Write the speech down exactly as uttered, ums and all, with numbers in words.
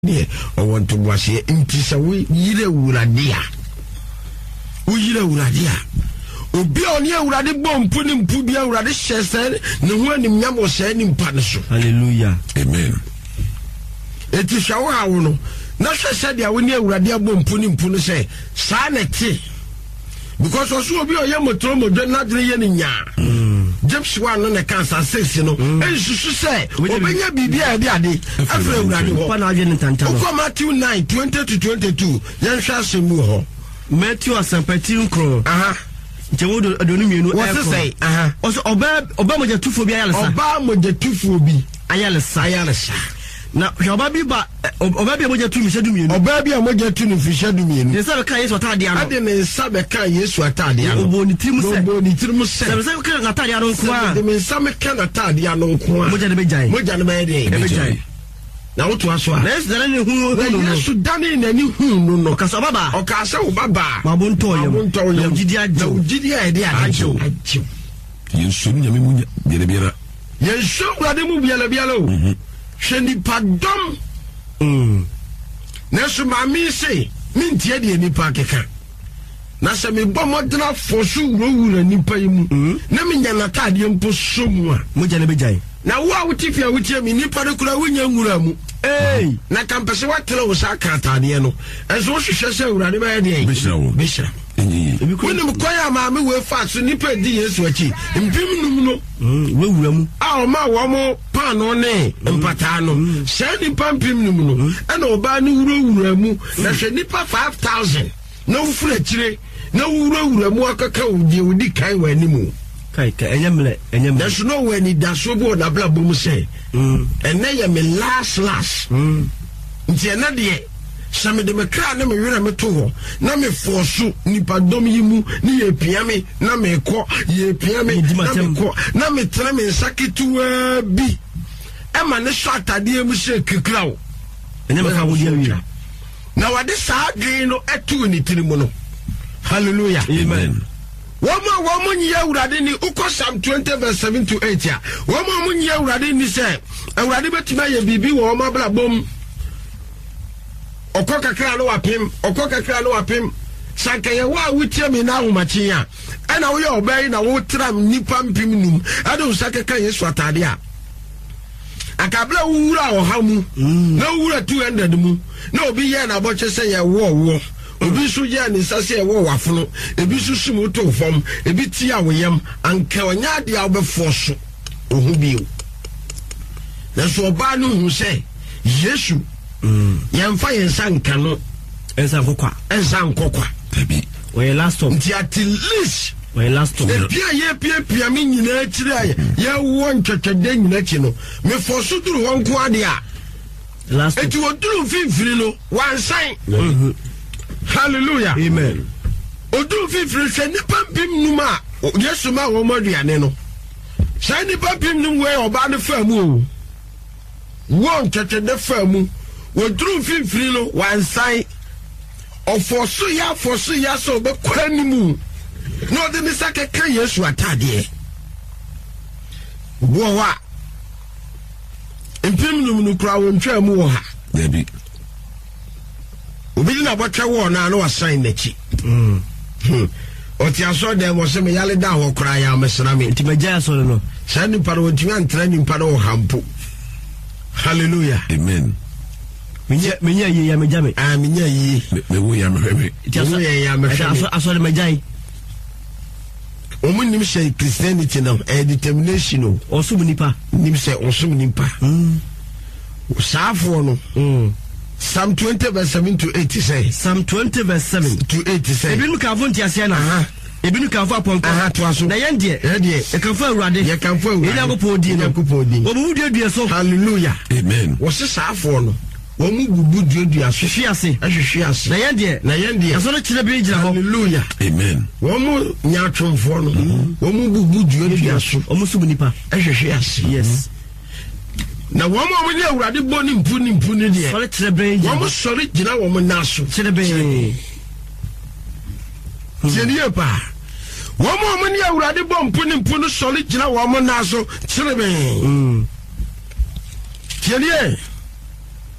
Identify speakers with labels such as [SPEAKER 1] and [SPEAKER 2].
[SPEAKER 1] ne o want to wash it ntisa we yire wurade a wo yire wurade a obi oni awurade bom mpu ni mpu bia awurade hyese ne ho anim nyamo hyese ni mpa ne so.
[SPEAKER 2] Hallelujah,
[SPEAKER 1] amen. Eti hwawo hawo no na hyese dia woni awurade abom mpu ni mpu no se sa na ti because oso obi oye motro modwe na dre ye ni nya James one na cancer six no ensusu se obenya bibia ade ade afre awurade ho
[SPEAKER 2] pa na age ni tantalo
[SPEAKER 1] ko Matthew nine twenty to twenty-two yan hwa asemu ho
[SPEAKER 2] Matthew asampati nkro
[SPEAKER 1] aha
[SPEAKER 2] ntewo adonu mienu
[SPEAKER 1] what say aha
[SPEAKER 2] oso oba oba moja tufo bi ayalesa
[SPEAKER 1] oba moja tufo bi
[SPEAKER 2] ayalesa
[SPEAKER 1] ayalesa
[SPEAKER 2] na oba bi ba oba bi moja tu mi shedu mienu
[SPEAKER 1] oba bi moja tu ni fi shedu mienu
[SPEAKER 2] ne sabe kan Yesu atade ano
[SPEAKER 1] ade ne sabe kan Yesu atade ano
[SPEAKER 2] obo ni tirim se
[SPEAKER 1] obo ni tirim se
[SPEAKER 2] sabe sabe kan atade ano nko a
[SPEAKER 1] de me sabe kan atade ano nko a
[SPEAKER 2] moja de bejai
[SPEAKER 1] moja ne be de
[SPEAKER 2] bejai
[SPEAKER 1] na woto aso a
[SPEAKER 2] na Yesu dane ne hu hu no
[SPEAKER 1] Yesu dane na ni hu no no
[SPEAKER 2] ka so baba
[SPEAKER 1] o ka se wo baba
[SPEAKER 2] mabo nto ye
[SPEAKER 1] nto ye
[SPEAKER 2] ugidi ajo
[SPEAKER 1] ugidi a de ajo ajo
[SPEAKER 3] Yesu nyame mu biere biere
[SPEAKER 1] Yesu urade mu biere biere o hwe padom
[SPEAKER 2] mm
[SPEAKER 1] na so ma mi se mi ntie de nipa keka na se me bɔ modena fosu wura nipa yi mu na me nya natade mpo somu a
[SPEAKER 2] moja ne bejai
[SPEAKER 1] na wo a wotifia wotie mi nipa de kura wonya ngura mu
[SPEAKER 2] eh
[SPEAKER 1] na kampese watere wo sa katade no enso wo hwehwɛ se urade ba ye de
[SPEAKER 3] bishra wo
[SPEAKER 1] bishra woni m koya ma me we fa so nipa di Yesu achi mpim num no
[SPEAKER 2] we wura mu
[SPEAKER 1] a o ma wo mo pa no ne mpata no se nipa mpim num no e na oba ni wura wura mu na hwɛ nipa five thousand na wo fura chire na wura wura mu akaka wo die wo di kai wa animu
[SPEAKER 2] kai kai enyemle enyemle
[SPEAKER 1] there's no way ni daso bo na bla bo mu say mm ene ye me last last mm nti ene de same de me kra na me wira me to ho na me forso nipa dom yi mu ni ye pia me na me ko ye pia me na me ko na me tra me sakitu bi e ma ne so atade mu se kikrawo
[SPEAKER 2] ene me ka wo dia wi
[SPEAKER 1] na wade sa adwen no etu ni tirimu no. Hallelujah,
[SPEAKER 3] amen.
[SPEAKER 1] Wama wama nyi awurade ni uko Psalm twenty verse seven to eight ya wama mu nyi awurade ni se awurade betima ye bibi wo ma bla bom okọ kakra no wapem okọ kakra no wapem sanka ye wa wutie mi na ahomachi ya ana wo ye obai na wo tram nipa mpim num ade saka kan Yesu atade a akabla wura ohamu na wura two hundred mu na obi ye na boche se ye wo wo obi so ye ni sase e wo wafono ebi so sumu to fam ebi ti awoyam anka onya ade a obefo so ohu bi o na so oba no hu se Yesu mm yemfa yensa nka no
[SPEAKER 2] ensa kokwa
[SPEAKER 1] ensa nkokwa
[SPEAKER 3] tabi
[SPEAKER 2] we last stop
[SPEAKER 1] nti at least
[SPEAKER 2] we last stop
[SPEAKER 1] e pia ye pia pia mi nyina akire aye ye wo ntwetwede nyina ki no me for so duru won ko ade a
[SPEAKER 2] last
[SPEAKER 1] eti wo duru finfiri no wansan
[SPEAKER 2] mhm
[SPEAKER 1] hallelujah
[SPEAKER 2] amen
[SPEAKER 1] oduru finfiri hwe nipa mpim numa Yesu ma wo moduane no sai nipa mpim num we oba ne famu o wo ntwetwede famu wo duru finfiri no wansan ofoso ya foso ya so be kwanimu no de mi saka kan Yesu atade wo wa mpim num no kura wo ntwa mu wo ha
[SPEAKER 3] dabi
[SPEAKER 1] obi na botwa wo na no wasan nachi
[SPEAKER 2] mm
[SPEAKER 1] oti aso de mo se me yale da ho kura ya mesra me
[SPEAKER 2] ti meja so no
[SPEAKER 1] sa ni para wo timi antra ni para wo hampo hallelujah
[SPEAKER 3] amen
[SPEAKER 2] menye menye ye ya meja me
[SPEAKER 1] ah menye yi
[SPEAKER 3] me wo ya me me
[SPEAKER 1] ti aso ye ya me
[SPEAKER 2] aso aso de meja yi
[SPEAKER 1] omo nim se Christianity no e determination no
[SPEAKER 2] osum nipa
[SPEAKER 1] nim se osum nipa
[SPEAKER 2] mm
[SPEAKER 1] saafo no
[SPEAKER 2] mm
[SPEAKER 1] Psalm twenty verse seven to eight say
[SPEAKER 2] Psalm twenty verse seven
[SPEAKER 1] to eight say
[SPEAKER 2] ebinu ka fo ntiase na
[SPEAKER 1] aha
[SPEAKER 2] ebinu ka fo aponko
[SPEAKER 1] aha to aso
[SPEAKER 2] na yen de
[SPEAKER 1] ye de
[SPEAKER 2] e kan fo awurade
[SPEAKER 1] ye kan fo awurade
[SPEAKER 2] ina go podi no
[SPEAKER 1] ko podi
[SPEAKER 2] wo mu duadua so
[SPEAKER 1] hallelujah
[SPEAKER 3] amen
[SPEAKER 1] wo se saafo no wo mu gubu duadua so
[SPEAKER 2] hwe ase
[SPEAKER 1] ahwehwe ase
[SPEAKER 2] na yen de
[SPEAKER 1] na yen de
[SPEAKER 2] aso no kire bi gira ho
[SPEAKER 1] hallelujah
[SPEAKER 3] amen
[SPEAKER 1] wo mu nyaatwomfo no wo mu gubu duadua so
[SPEAKER 2] o mu sub nipa
[SPEAKER 1] ahwehwe ase
[SPEAKER 2] yes
[SPEAKER 1] na wo mo mo ni awurade bo ni mpu ni mpu ni de
[SPEAKER 2] sori kire bi
[SPEAKER 1] wo mo sori gina wo mo naso
[SPEAKER 2] kire bi
[SPEAKER 1] tieniye pa wo mo mo ni awurade bo mpu ni mpu ni sori gina wo mo naso kire bi
[SPEAKER 2] mm
[SPEAKER 1] tieniye